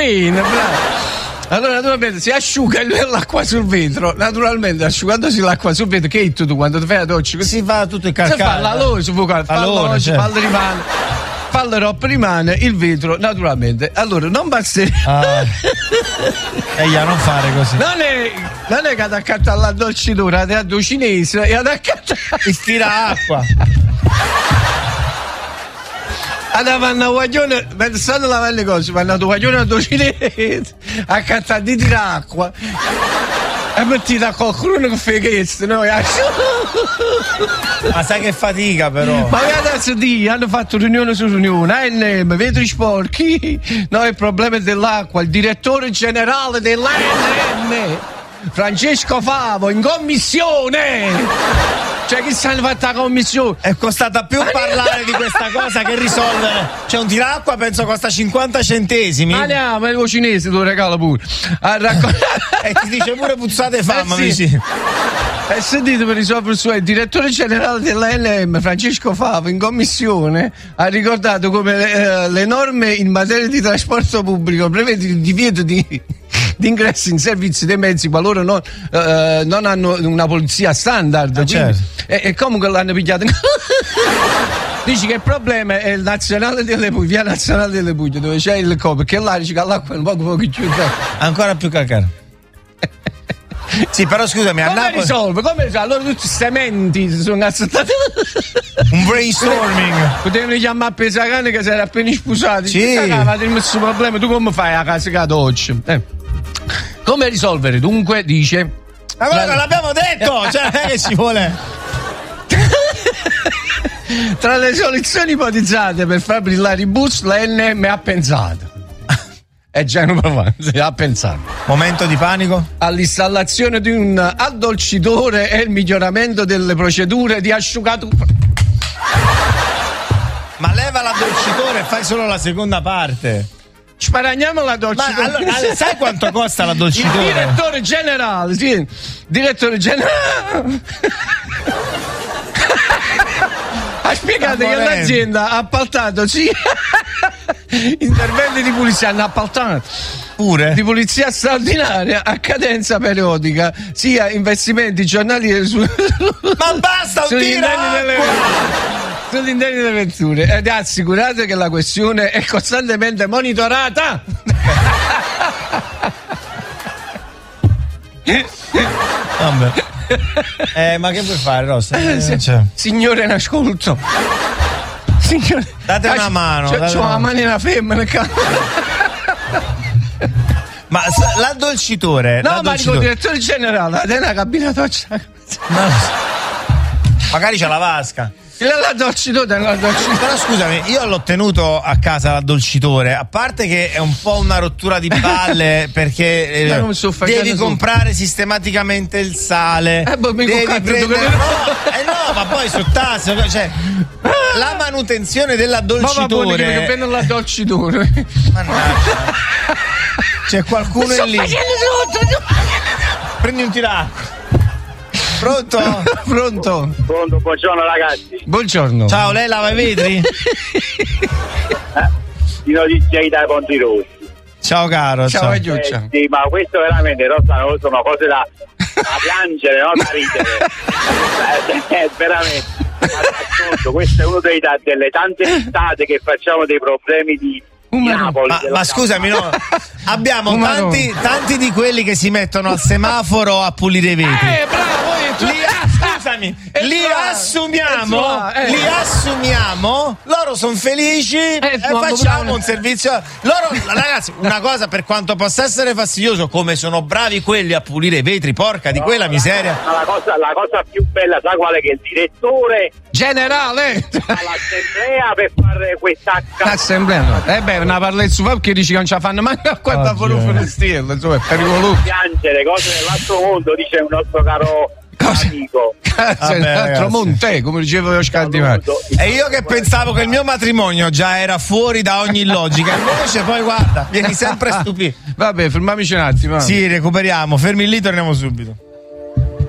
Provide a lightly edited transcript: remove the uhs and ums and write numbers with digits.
bene, bravo. Allora naturalmente si asciuga l'acqua sul vetro, naturalmente asciugandosi l'acqua sul vetro, che tu quando ti fai la doccia si fa tutto il calcare, si fa la loce, palla rimane, palla roba rimane, il vetro naturalmente. Allora non basterebbe non fare così, non è che ad accattare la dolcitura teatro cinese e ad accattare istira acqua vanno a guaglione, pensando a lavare le cose, vanno a guaglione a docinese a cattare di tiracqua e mettita a qualcuno che fa questo, no? Ma sai che fatica però. Ma adesso hanno fatto riunione su riunione, ANM, vetri sporchi, no, il problema è dell'acqua, il direttore generale dell'ANM, Francesco Favo, in commissione. Cioè, chi si hanno fatto la commissione? È costata più parlare di questa cosa che risolvere. C'è un tiracqua, penso costa 50 centesimi. Andiamo, è il cinese, te lo regalo pure. E ti dice pure puzzate fama, sì. E sentite, per risolvere il direttore generale dell'ANM, Francesco Favo, in commissione ha ricordato come le norme in materia di trasporto pubblico prevedono il divieto di ingresso in servizi dei mezzi qualora non hanno una polizia standard. E comunque l'hanno pigliato. Dici che il problema è il nazionale delle Puglie, via nazionale delle Puglie, dove c'è il co, perché là dice che l'acqua è un poco più ancora più calcare. Sì, però scusami, come risolve? Allora tutti questi menti sono azzettati. Un brainstorming. Potevano chiamare Pesacane che si era appena sposati. Sì. Ma ti questo problema, tu come fai a casa che oggi? Come risolvere? Dunque dice. Ma quello l'abbiamo detto, cioè non è che ci vuole. Tra le soluzioni ipotizzate per far brillare i bus, l'ANM ha pensato. È Genova, ha pensato. Momento di panico? All'installazione di un addolcitore e il miglioramento delle procedure di asciugatura. Ma leva l'addolcitore e fai solo la seconda parte. Sparagniamo l'addolcitore. Ma allora, sai quanto costa l'addolcitore? Il direttore generale, sì. Direttore generale. Ha spiegato che l'azienda ha appaltato, sì. Interventi di pulizia hanno appaltato pure di pulizia straordinaria a cadenza periodica, sia investimenti giornalieri ma basta sugli interni delle vetture, ed è assicurato che la questione è costantemente monitorata. Vabbè. Ma che vuoi fare, Rossa? Signore, in ascolto. Signore, date una mano. C'ho una mano in una femmina. Ma l'addolcitore. No, ma dico il direttore generale, è una cabina doccia. Magari c'ha la vasca. L'addolcitore. Però scusami, io l'ho tenuto a casa l'addolcitore, a parte che è un po' una rottura di palle perché devi comprare sistematicamente il sale, devi prendere no, ma poi su tasse, cioè la manutenzione dell'addolcitore. Che prendo l'addolcitore. Mannaggia. C'è qualcuno lì. Prendi un tiracco. Pronto? Pronto, buongiorno ragazzi. Buongiorno. Ciao, lei lava i vetri? Di notizie dai Ponti Rossi. Ciao caro. Ciao. Sì, ma questo veramente sono cose da piangere, no? Da ridere. Veramente. Ma questo è uno delle tante estate che facciamo dei problemi di Napoli. Ma scusami, no? Abbiamo tanti di quelli che si mettono al semaforo a pulire i vetri. Bravo! Scusami, li assumiamo, loro sono felici e facciamo un servizio. Loro, ragazzi, una cosa, per quanto possa essere fastidioso, come sono bravi quelli a pulire i vetri, porca di quella miseria. Ma la cosa più bella, sai quale, che il direttore generale all'assemblea per fare questa assemblea, no. Una parla su che dici che non ce la fanno manco a quanta volume stelle, insomma, è pericoloso. Piangere cose dell'altro mondo, dice un nostro caro amico. L'altro monte, come diceva Oscar Di Maio. E io che pensavo che il mio matrimonio già era fuori da ogni logica, invece poi guarda, vieni sempre stupito. Vabbè, fermiamoci un attimo. Sì, recuperiamo, fermi lì, torniamo subito.